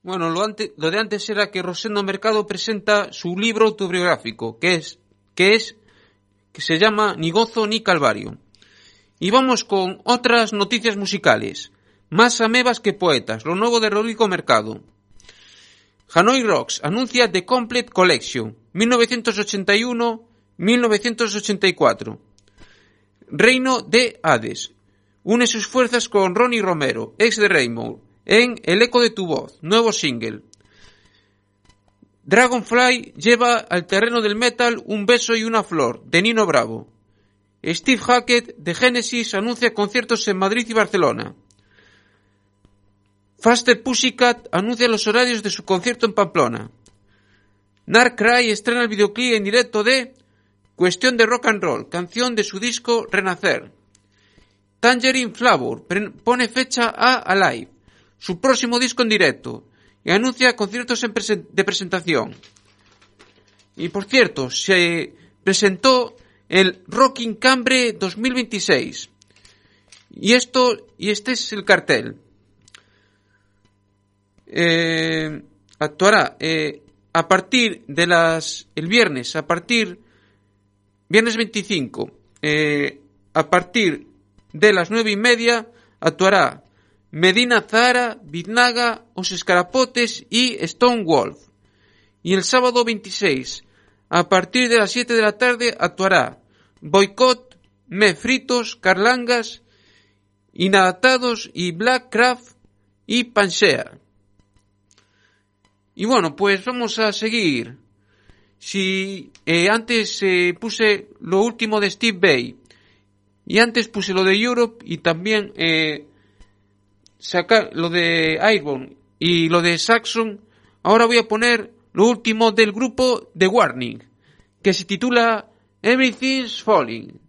Bueno, lo de antes era que Rosendo Mercado presenta su libro autobiográfico, que se llama Ni gozo ni calvario. Y vamos con otras noticias musicales. Más amebas que poetas, lo nuevo de Rodrigo Mercado. Hanoi Rocks anuncia The Complete Collection, 1981-1984. Reino de Hades une sus fuerzas con Ronnie Romero, ex de Rainbow, en El eco de tu voz, nuevo single. Dragonfly lleva al terreno del metal Un beso y una flor, de Nino Bravo. Steve Hackett, de Genesis, anuncia conciertos en Madrid y Barcelona. Faster Pussycat anuncia los horarios de su concierto en Pamplona. Narcry estrena el videoclip en directo de Cuestión de Rock and Roll, canción de su disco Renacer. Tangerine Flavor pone fecha a Alive, su próximo disco en directo, y anuncia conciertos de presentación. Y por cierto, se presentó el Rock in Cambre 2026. Y este es el cartel. Actuará a partir de el viernes 25, a partir de las 9:30, actuará Medina Zahara, Biznaga, Os Escarapotes y Stone Wolf. Y el sábado 26, a partir de las 7 de la tarde, actuará Boycott, Me Fritos, Carlangas, Inadaptados y Black Craft y Pansea. Y bueno, pues vamos a seguir. Si antes puse lo último de Steve Vai, y antes puse lo de Europe, y también sacar lo de Airborne y lo de Saxon, ahora voy a poner lo último del grupo The Warning, que se titula Everything's Falling.